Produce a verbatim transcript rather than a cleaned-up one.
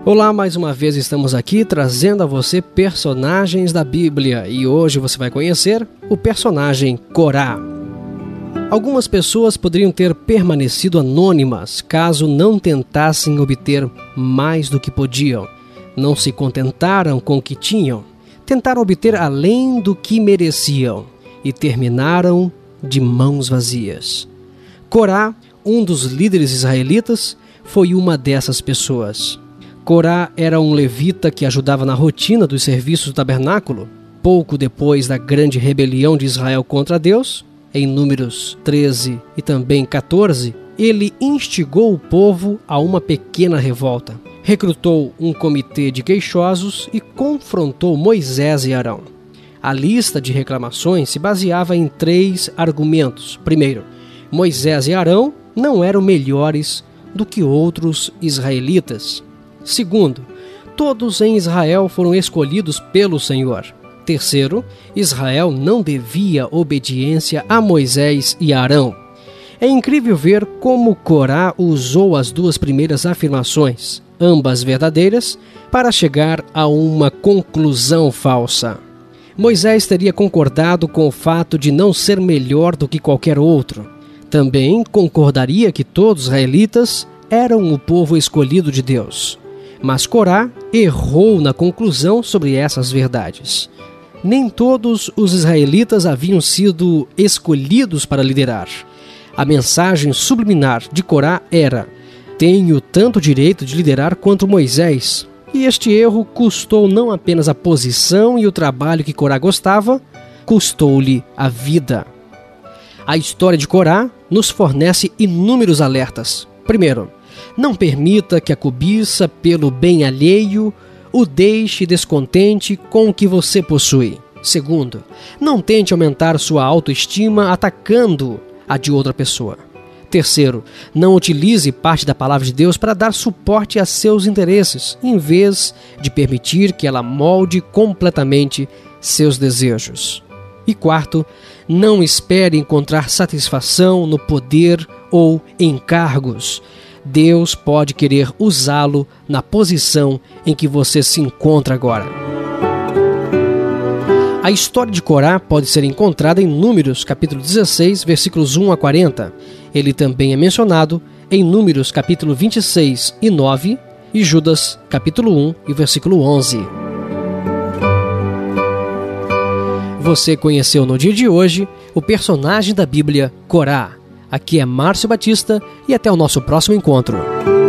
Olá, mais uma vez estamos aqui trazendo a você personagens da Bíblia e hoje você vai conhecer o personagem Corá. Algumas pessoas poderiam ter permanecido anônimas caso não tentassem obter mais do que podiam. Não se contentaram com o que tinham, tentaram obter além do que mereciam e terminaram de mãos vazias. Corá, um dos líderes israelitas, foi uma dessas pessoas. Corá era um levita que ajudava na rotina dos serviços do tabernáculo. Pouco depois da grande rebelião de Israel contra Deus, em Números treze e também quatorze, ele instigou o povo a uma pequena revolta. Recrutou um comitê de queixosos e confrontou Moisés e Arão. A lista de reclamações se baseava em três argumentos. Primeiro, Moisés e Arão não eram melhores do que outros israelitas. Segundo, todos em Israel foram escolhidos pelo Senhor. Terceiro, Israel não devia obediência a Moisés e Arão. É incrível ver como Corá usou as duas primeiras afirmações, ambas verdadeiras, para chegar a uma conclusão falsa. Moisés teria concordado com o fato de não ser melhor do que qualquer outro. Também concordaria que todos os israelitas eram o povo escolhido de Deus. Mas Corá errou na conclusão sobre essas verdades. Nem todos os israelitas haviam sido escolhidos para liderar. A mensagem subliminar de Corá era: tenho tanto direito de liderar quanto Moisés. E este erro custou não apenas a posição e o trabalho que Corá gostava, custou-lhe a vida. A história de Corá nos fornece inúmeros alertas. Primeiro, não permita que a cobiça pelo bem alheio o deixe descontente com o que você possui. Segundo, não tente aumentar sua autoestima atacando a de outra pessoa. Terceiro, não utilize parte da palavra de Deus para dar suporte a seus interesses, em vez de permitir que ela molde completamente seus desejos. E quarto, não espere encontrar satisfação no poder ou em cargos. Deus pode querer usá-lo na posição em que você se encontra agora. A história de Corá pode ser encontrada em Números, capítulo dezesseis, versículos um a quarenta. Ele também é mencionado em Números, capítulo vinte e seis e nove, e Judas, capítulo um e versículo onze. Você conheceu no dia de hoje o personagem da Bíblia, Corá. Aqui é Márcio Batista e até o nosso próximo encontro.